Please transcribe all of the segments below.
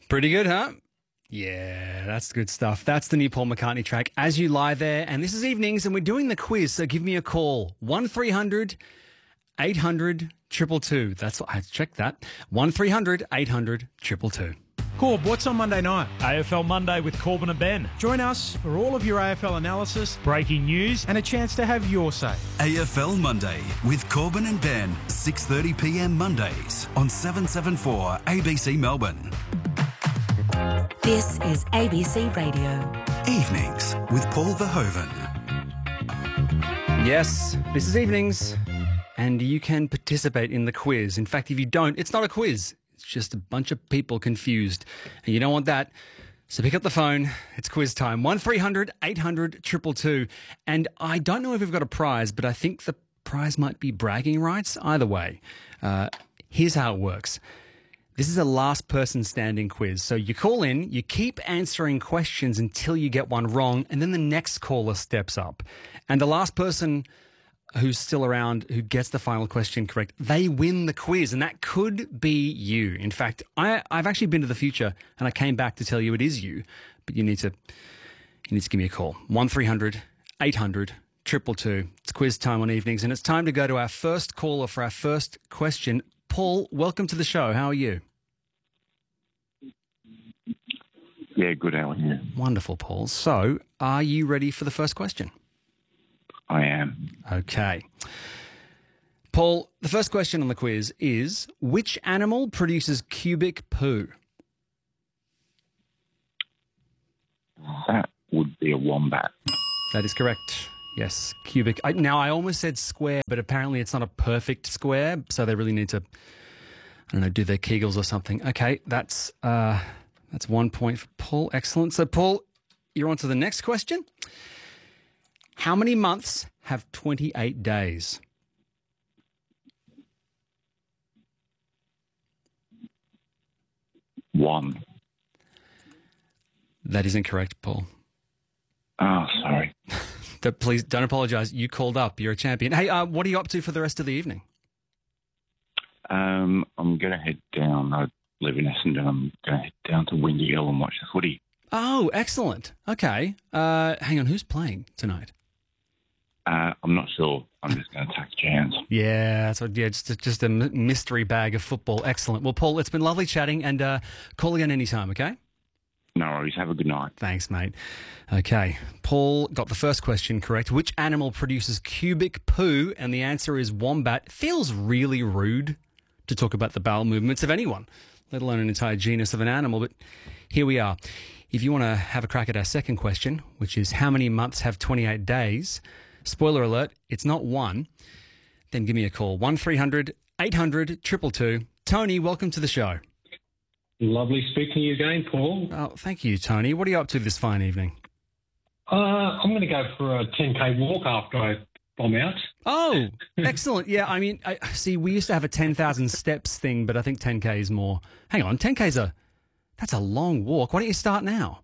Pretty good, huh? Yeah, that's good stuff. That's the new Paul McCartney track, As You Lie There. And this is evenings, and we're doing the quiz, so give me a call. 1300 800 222. That's what I checked that. 1300 800 222. Corb, what's on Monday night? AFL Monday with Corbin and Ben. Join us for all of your AFL analysis Breaking news. and a chance to have your say. AFL Monday with Corbin and Ben, 6:30pm Mondays on 774 ABC Melbourne. This is ABC Radio. Evenings with Paul Verhoeven. Yes, this is evenings, and you can participate in the quiz. In fact, if you don't, it's not a quiz. It's just a bunch of people confused, and you don't want that. So pick up the phone. It's quiz time. 1300 800 222. And I don't know if we've got a prize, but I think the prize might be bragging rights. Either way, here's how it works. This is a last person standing quiz. So you call in, you keep answering questions until you get one wrong, and then the next caller steps up. And the last person who's still around, who gets the final question correct, they win the quiz, and that could be you. In fact, I've actually been to the future, and I came back to tell you it is you, but you need to give me a call. 1300 800 222. It's quiz time on evenings, and it's time to go to our first caller for our first question. Paul, welcome to the show. How are you? Yeah, good. How are you? Wonderful, Paul. So, are you ready for the first question? I am. Okay. Paul, the first question on the quiz is, which animal produces cubic poo? That would be a wombat. That is correct. Yes, cubic. Now, I almost said square, but apparently it's not a perfect square, so they really need to, I don't know, do their Kegels or something. Okay, that's 1 point for Paul. Excellent. So, Paul, you're on to the next question. How many months have 28 days? One. That is incorrect, Paul. Oh, sorry. Please don't apologise. You called up. You're a champion. Hey, what are you up to for the rest of the evening? I'm going to head down. I live in Essendon. I'm going to head down to Windy Hill and watch the footy. Oh, excellent. Okay. Hang on. Who's playing tonight? I'm not sure. I'm just going to take a chance. Yeah, so yeah, just a mystery bag of football. Excellent. Well, Paul, it's been lovely chatting, and call again anytime, okay? No worries. Have a good night. Thanks, mate. Okay, Paul got the first question correct. Which animal produces cubic poo? And the answer is wombat. Feels really rude to talk about the bowel movements of anyone, let alone an entire genus of an animal, but here we are. If you want to have a crack at our second question, which is how many months have 28 days? Spoiler alert, it's not one. Then give me a call. 1300 800 222. Tony, welcome to the show. Lovely speaking to you again, Paul. Oh, thank you, Tony. What are you up to this fine evening? I'm going to go for a 10K walk after I'm out. Oh, excellent. Yeah, I mean, see, we used to have a 10,000 steps thing, but I think 10K is more. Hang on, 10K's that's a long walk. Why don't you start now?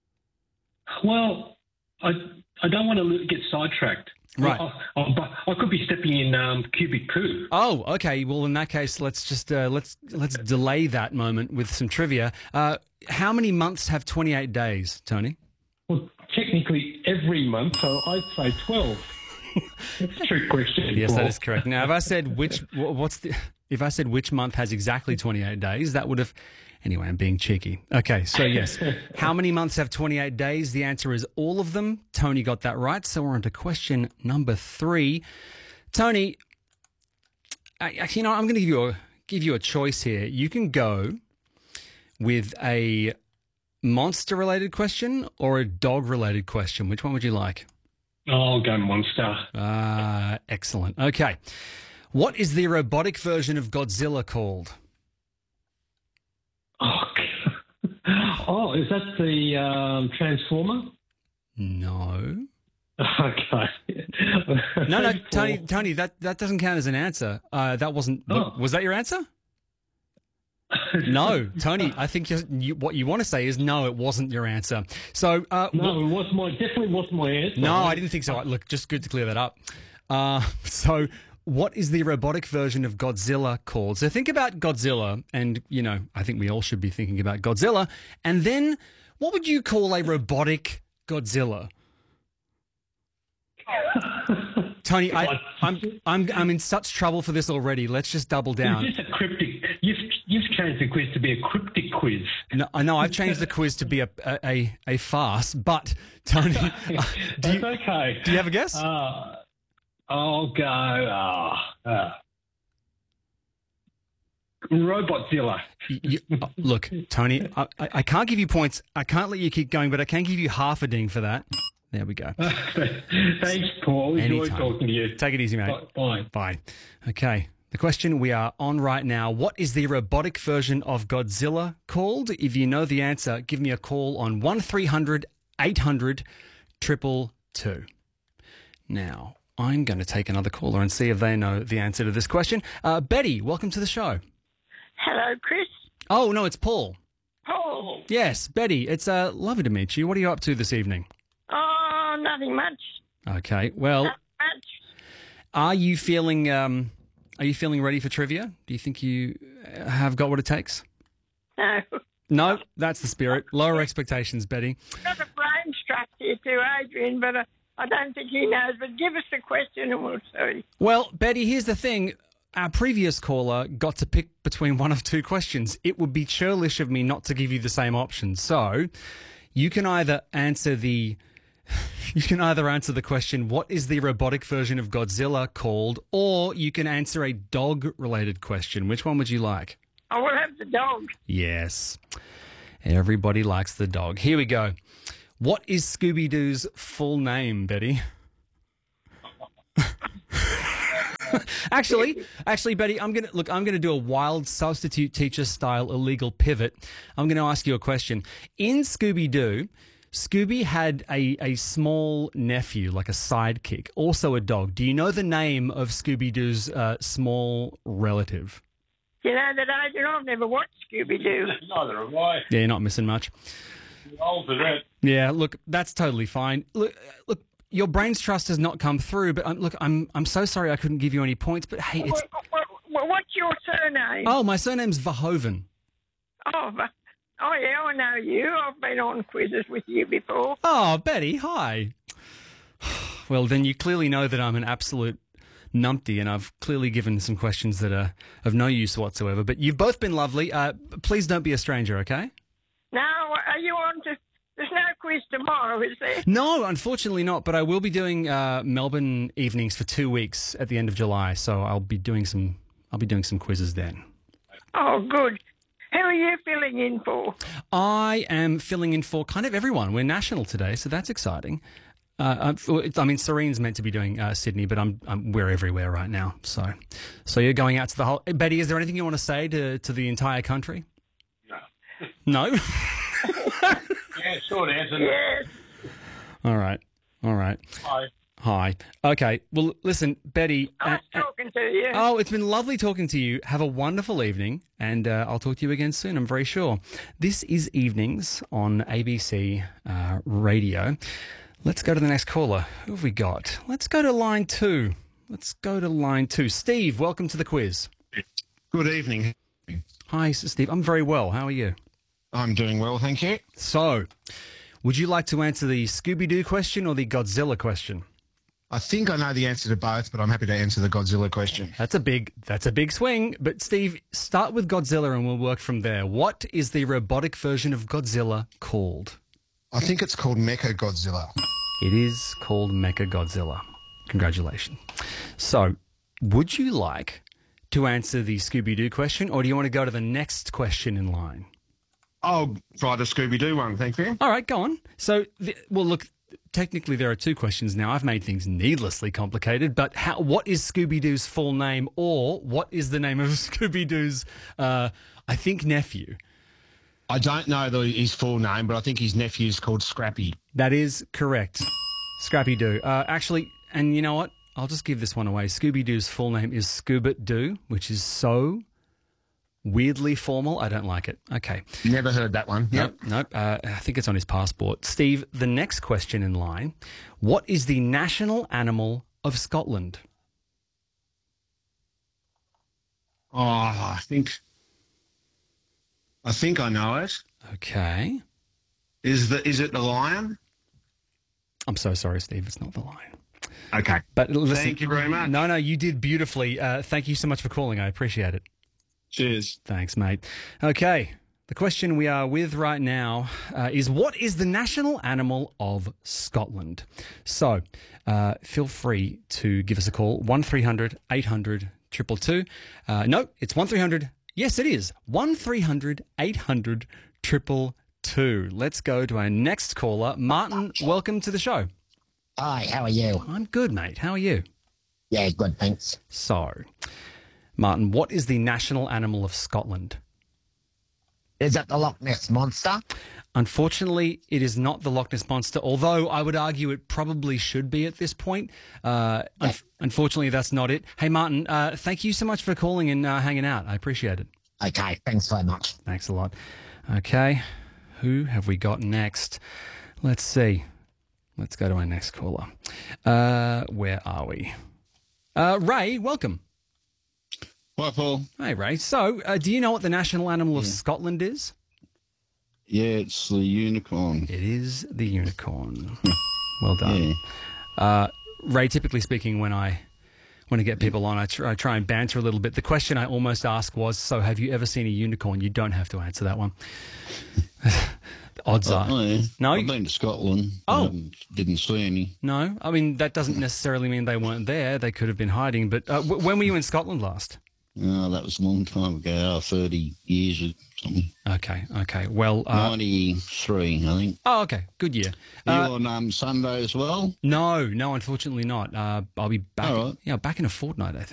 Well, I don't want to get sidetracked. Right. I could be stepping in cubic poo. Oh, okay. Well, in that case, let's just let's delay that moment with some trivia. How many months have 28 days, Tony? Well, technically every month, so I'd say 12. That's a trick question. Yes, Paul. that is correct. Now, if I said if I said which month has exactly 28 days, that would have. Anyway, I'm being cheeky. Okay, so yes. How many months have 28 days? The answer is all of them. Tony got that right. So we're on to question number 3. Tony, I'm going to give you a choice here. You can go with a monster-related question or a dog-related question. Which one would you like? I'll go monster. Excellent. Okay. What is the robotic version of Godzilla called? Oh, is that the Transformer? No. Okay. No, Tony, that doesn't count as an answer. That wasn't. Oh. Was that your answer? No, Tony. I think what you want to say is no. It wasn't your answer. So no, definitely wasn't my answer. No, I didn't think so. Look, just good to clear that up. So what is the robotic version of Godzilla called? So think about Godzilla, and, I think we all should be thinking about Godzilla. And then what would you call a robotic Godzilla? Tony, I'm in such trouble for this already. Let's just double down. Is this a cryptic? You've changed the quiz to be a cryptic quiz. No, I know I've changed the quiz to be a farce. But Tony, That's okay. do you have a guess? I'll go. Robotzilla. Look, Tony, I can't give you points. I can't let you keep going, but I can give you half a ding for that. There we go. Thanks, Paul. Enjoy Anytime. talking to you. Take it easy, mate. Bye. Bye. Okay. The question we are on right now, what is the robotic version of Godzilla called? If you know the answer, give me a call on 1300 800 222. Now, I'm going to take another caller and see if they know the answer to this question. Betty, welcome to the show. Hello, Chris. Oh, no, it's Paul. Paul. Yes, Betty, it's lovely to meet you. What are you up to this evening? Oh, nothing much. Okay, well, Not much. are you feeling ready for trivia? Do you think you have got what it takes? No. No, that's the spirit. Lower expectations, Betty. Got a brain struck here too, Adrian, but I don't think he knows. But give us the question and we'll see. Well, Betty, here's the thing. Our previous caller got to pick between one of two questions. It would be churlish of me not to give you the same option. So you can either answer the question, what is the robotic version of Godzilla called? Or you can answer a dog-related question. Which one would you like? I will have the dog. Yes. Everybody likes the dog. Here we go. What is Scooby-Doo's full name, Betty? Actually, Betty, I'm gonna do a wild substitute teacher style illegal pivot. I'm gonna ask you a question. In Scooby-Doo, Scooby had a small nephew, like a sidekick, also a dog. Do you know the name of Scooby-Doo's small relative? You know that, Adrian? I've never watched Scooby-Doo. Neither have I. Yeah, you're not missing much. You're old for that. Yeah, look, that's totally fine. Look, your brain's trust has not come through, but I'm so sorry I couldn't give you any points. But hey, it's What's your surname? oh, my surname's Verhoeven. Oh, yeah, I know you. I've been on quizzes with you before. Oh, Betty, hi. Well, then you clearly know that I'm an absolute numpty, and I've clearly given some questions that are of no use whatsoever. But you've both been lovely. Please don't be a stranger, okay? No, are you on to... There's no quiz tomorrow, is there? No, unfortunately not. But I will be doing Melbourne evenings for 2 weeks at the end of July, so I'll be doing some quizzes then. Oh, good. Who are you filling in for? I am filling in for kind of everyone. We're national today, so that's exciting. I mean, Serene's meant to be doing Sydney, but we're everywhere right now. So you're going out to the whole. Betty, is there anything you want to say to the entire country? No. No. Yeah, short answer. Yes. All right. Hi. Okay. Well, listen, Betty. I was talking to you. Oh, it's been lovely talking to you. Have a wonderful evening, and I'll talk to you again soon, I'm very sure. This is Evenings on ABC Radio. Let's go to the next caller. Who have we got? Let's go to line 2. Steve, welcome to the quiz. Good evening. Hi, Steve. I'm very well. How are you? I'm doing well, thank you. So, would you like to answer the Scooby-Doo question or the Godzilla question? I think I know the answer to both, but I'm happy to answer the Godzilla question. That's a big swing. But Steve, start with Godzilla and we'll work from there. What is the robotic version of Godzilla called? I think it's called Mecha Godzilla. It is called Mecha Godzilla. Congratulations. So, would you like to answer the Scooby-Doo question, or do you want to go to the next question in line? I'll try the Scooby-Doo one, thank you. All right, go on. So, look, technically there are 2 questions now. I've made things needlessly complicated, but what is Scooby-Doo's full name, or what is the name of Scooby-Doo's, I think, nephew? I don't know his full name, but I think his nephew's called Scrappy. That is correct. Scrappy-Doo. Actually, and you know what? I'll just give this one away. Scooby-Doo's full name is Scoobit-Doo, which is so weirdly formal. I don't like it. Okay. Never heard that one. Nope. I think it's on his passport. Steve, the next question in line. What is the national animal of Scotland? I think I know it. Okay. Is it the lion? I'm so sorry, Steve. It's not the lion. Okay. But listen, Thank you very much. No, you did beautifully. Thank you so much for calling. I appreciate it. Cheers. Thanks, mate. Okay. The question we are with right now is, what is the national animal of Scotland? So feel free to give us a call, 1300 800 222. No, it's 1300. Yes, it is. 1300 800 222. Let's go to our next caller. Martin, welcome to the show. Hi, how are you? I'm good, mate. How are you? Yeah, good, thanks. So, Martin, what is the national animal of Scotland? Is that the Loch Ness Monster? Unfortunately, it is not the Loch Ness Monster, although I would argue it probably should be at this point. Unfortunately, that's not it. Hey, Martin, thank you so much for calling and hanging out. I appreciate it. Okay, thanks very much. Thanks a lot. Okay, who have we got next? Let's see. Let's go to our next caller. Where are we? Ray, welcome. Hi, Paul. Hey, Ray. So, do you know what the national animal of Scotland is? Yeah, it's the unicorn. It is the unicorn. Well done. Yeah. Ray, typically speaking, when I get people on, I try and banter a little bit. The question I almost asked was, so have you ever seen a unicorn? You don't have to answer that one. Odds are. Yeah. No? I've been to Scotland. Oh. Didn't see any. No? I mean, that doesn't necessarily mean they weren't there. They could have been hiding. But when were you in Scotland last? Oh, that was a long time ago, 30 years or something. Okay. Well, 93, I think. Oh, okay. Good year. You on Sunday as well? No, unfortunately not. I'll be back. All right. Yeah, back in a fortnight, I think.